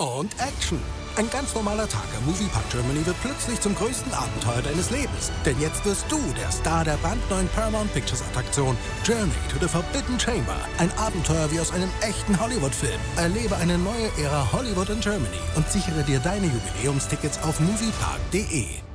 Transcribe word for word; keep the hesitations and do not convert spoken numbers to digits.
und Action. Ein ganz normaler Tag am Moviepark Germany wird plötzlich zum größten Abenteuer deines Lebens. Denn jetzt wirst du der Star der brandneuen Paramount Pictures Attraktion Journey to the Forbidden Chamber. Ein Abenteuer wie aus einem echten Hollywood-Film. Erlebe eine neue Ära Hollywood in Germany und sichere dir deine Jubiläumstickets auf moviepark punkt de.